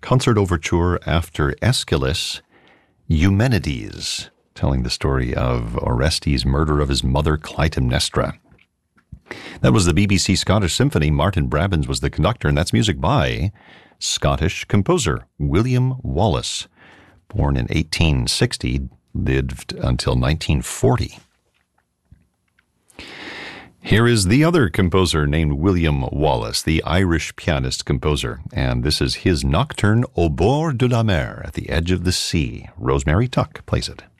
Concert Overture after Aeschylus, Eumenides, telling the story of Orestes' murder of his mother Clytemnestra. That was the BBC Scottish Symphony. Martin Brabbins was the conductor, and that's music by Scottish composer William Wallace, born in 1860, lived until 1940. Here is the other composer named William Wallace, the Irish pianist-composer, and this is his nocturne Au bord de la mer, at the edge of the sea. Rosemary Tuck plays it.